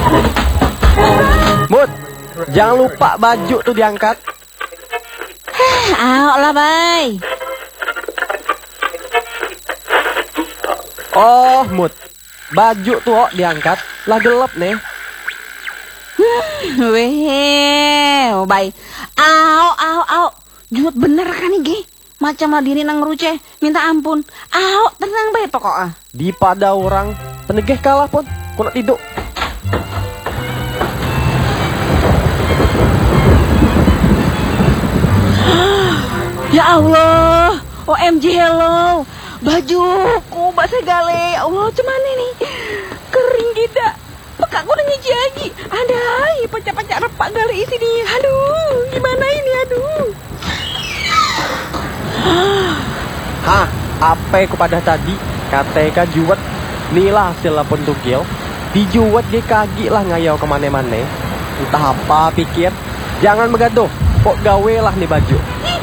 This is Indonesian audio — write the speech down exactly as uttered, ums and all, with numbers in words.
Mut, jangan lupa baju tuh diangkat. Ah, lah, bay. Oh, Mut, baju tuh oh, diangkat. Lah gelap nih. Weh, oh, bay. Au, au, au. Juut bener kan nih, Ge? Macam lah diri nang ngeruceh, minta ampun. Au, tenang bay pokoknya. Di pada orang penegeh kalah pun, ku nak tidur. Ya Allah, O M G hello. Bajuku bak segale. Ya Allah, cemana nih? Kering kita. Pekak ku nangis lagi. Ada, pecah-pecah repak gale isi nih. Aduh, gimana ini aduh. Hah, apa ku pada tadi? Kateka juwet. Inilah hasil lapun tugil. Dijuwet dia kaki lah ngayau kemana-mana. Entah apa pikir. Jangan begaduh. Kok gawe lah nih baju.